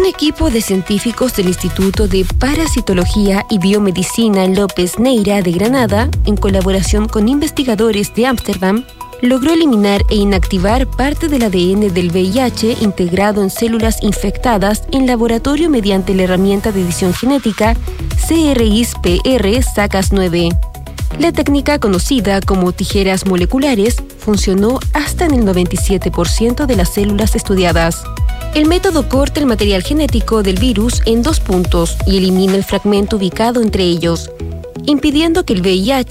Un equipo de científicos del Instituto de Parasitología y Biomedicina López Neira de Granada, en colaboración con investigadores de Ámsterdam, logró eliminar e inactivar parte del ADN del VIH integrado en células infectadas en laboratorio mediante la herramienta de edición genética CRISPR-Cas9. La técnica, conocida como tijeras moleculares, funcionó hasta en el 97% de las células estudiadas. El método corta el material genético del virus en 2 puntos y elimina el fragmento ubicado entre ellos, impidiendo que el VIH